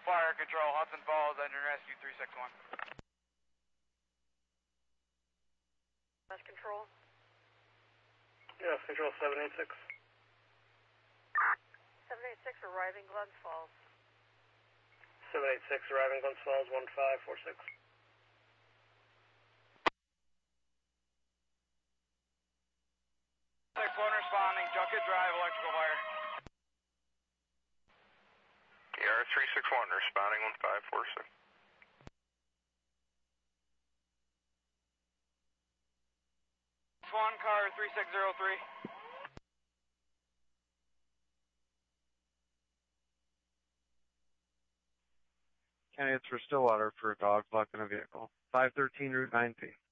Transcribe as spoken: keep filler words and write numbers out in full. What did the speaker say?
Fire Control, Hudson Falls, Engine Rescue three six one. That's Control. Yes, Control seven eight six. seven eight six arriving Glens Falls. seven eight six arriving Glens Falls, one five four six. six one responding, Junket Drive, electrical fire. E R three six one responding, one five four six. Swan car three six zero three. County, it's for Stillwater for a dog block in a vehicle. five thirteen Route nine P.